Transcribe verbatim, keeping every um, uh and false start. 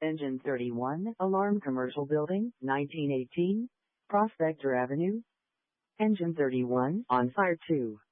Engine thirty-one, Alarm Commercial Building, nineteen eighteen, Prospector Avenue. Engine thirty-one, on fire two.